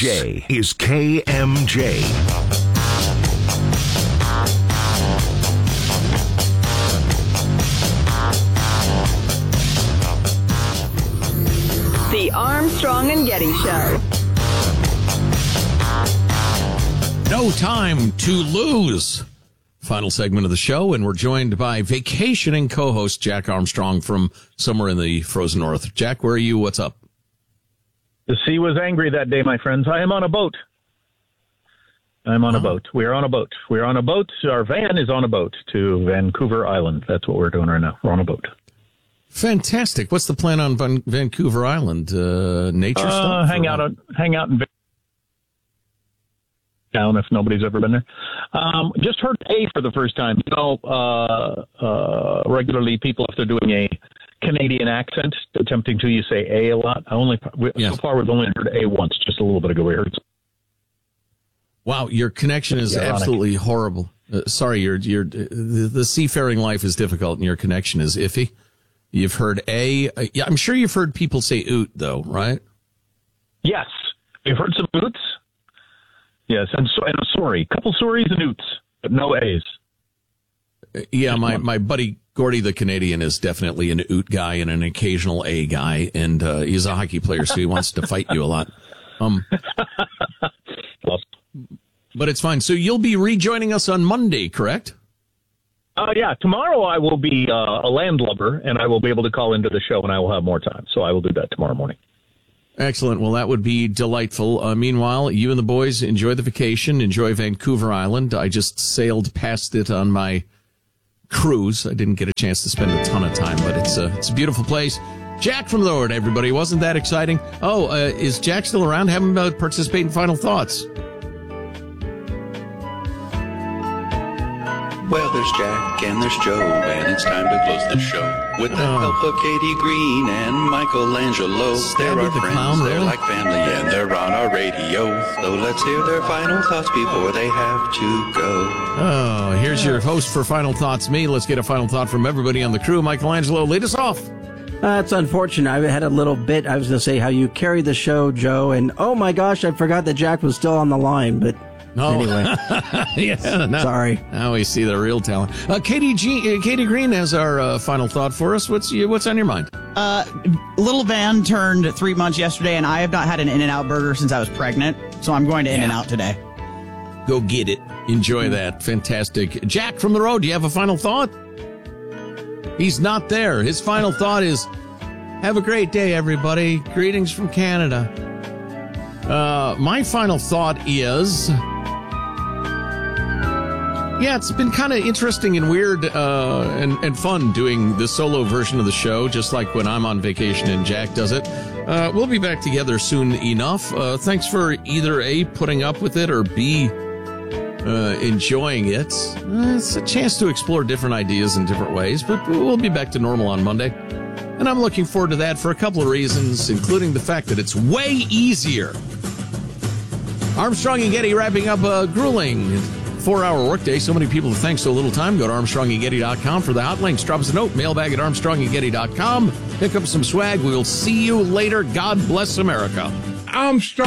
J is KMJ. The Armstrong and Getty Show. No time to lose. Final segment of the show, and we're joined by vacationing co-host Jack Armstrong from somewhere in the frozen north. Jack, where are you? What's up? The sea was angry that day, my friends. I am on a boat. I'm on a boat. We're on a boat. We're on a boat. Our van is on a boat to Vancouver Island. That's what we're doing right now. We're on a boat. Fantastic. What's the plan on Vancouver Island? Nature stuff? Hang out in town if nobody's ever been there. Just heard A for the first time. You know, regularly people, if they're doing a Canadian accent, attempting to, you say A a lot. So far we've only heard A once, just a little bit ago we heard. Wow, your connection is absolutely horrible. Sorry, the seafaring life is difficult and your connection is iffy. You've heard A. Yeah, I'm sure you've heard people say oot, though, right? Yes. We've heard some oots. Yes, and a sorry. Couple sorries and oots, but no A's. Yeah, my buddy Gordy the Canadian is definitely an oot guy and an occasional A guy, and he's a hockey player, so he wants to fight you a lot. But it's fine. So you'll be rejoining us on Monday, correct? Yeah, tomorrow I will be a landlubber, and I will be able to call into the show, and I will have more time. So I will do that tomorrow morning. Excellent. Well, that would be delightful. Meanwhile, you and the boys enjoy the vacation. Enjoy Vancouver Island. I just sailed past it on my cruise. I didn't get a chance to spend a ton of time, but it's a beautiful place. Jack from the Lord, everybody. Wasn't that exciting? Oh, is Jack still around? Have him participate in Final Thoughts. Well, there's Jack and there's Joe, and it's time to close the show. With the help of Katie Green and Michelangelo, they're our friends, they're like family, and they're on our radio. So let's hear their final thoughts before they have to go. Oh, here's your host for Final Thoughts, me. Let's get a final thought from everybody on the crew. Michelangelo, lead us off. It's unfortunate. I had a little bit. I was going to say how you carried the show, Joe, and oh my gosh, I forgot that Jack was still on the line, but... Anyway. Sorry. Now we see the real talent. Katie Green has our final thought for us. What's on your mind? Little Van turned 3 months yesterday, and I have not had an In-N-Out burger since I was pregnant, so I'm going to In-N-Out today. Go get it. Enjoy that. Fantastic. Jack from the road, do you have a final thought? He's not there. His final thought is, have a great day, everybody. Greetings from Canada. My final thought is... Yeah, it's been kind of interesting and weird and fun doing the solo version of the show, just like when I'm on vacation and Jack does it. We'll be back together soon enough. Thanks for either A, putting up with it, or B, enjoying it. It's a chance to explore different ideas in different ways, but we'll be back to normal on Monday. And I'm looking forward to that for a couple of reasons, including the fact that it's way easier. Armstrong and Getty wrapping up a grueling 4-hour workday. So many people to thank, so little time. Go to ArmstrongandGetty.com for the hot links. Drop us a note, mailbag at ArmstrongandGetty.com. Pick up some swag. We will see you later. God bless America. Armstrong.